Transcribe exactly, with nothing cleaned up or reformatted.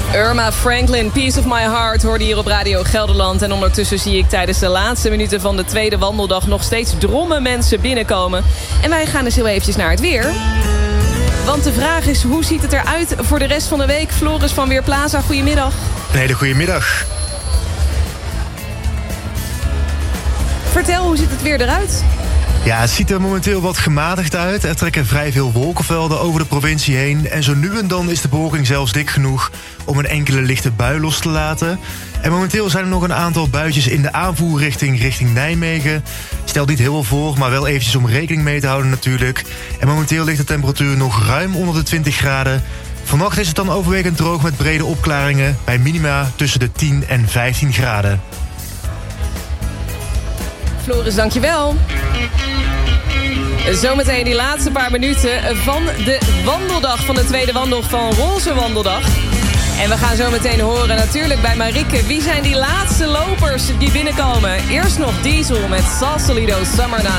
Irma Franklin, Piece of My Heart, hoorde hier op Radio Gelderland. En ondertussen zie ik tijdens de laatste minuten van de tweede wandeldag nog steeds drommen mensen binnenkomen. En wij gaan dus heel eventjes naar het weer. Want de vraag is, hoe ziet het eruit voor de rest van de week? Floris van Weerplaza, goedemiddag. Een hele goede middag. Vertel, hoe ziet het weer eruit? Ja, het ziet er momenteel wat gematigd uit. Er trekken vrij veel wolkenvelden over de provincie heen. En zo nu en dan is de bewolking zelfs dik genoeg om een enkele lichte bui los te laten. En momenteel zijn er nog een aantal buitjes in de aanvoerrichting richting Nijmegen. Stelt niet heel veel voor, maar wel eventjes om rekening mee te houden natuurlijk. En momenteel ligt de temperatuur nog ruim onder de twintig graden. Vannacht is het dan overwegend droog met brede opklaringen bij minima tussen de tien en vijftien graden. Floris, dankjewel. Zometeen die laatste paar minuten van de wandeldag, van de tweede wandeldag van Roze Wandeldag. En we gaan zo meteen horen natuurlijk bij Marieke, wie zijn die laatste lopers die binnenkomen. Eerst nog Diesel met Sausalito Summer Night.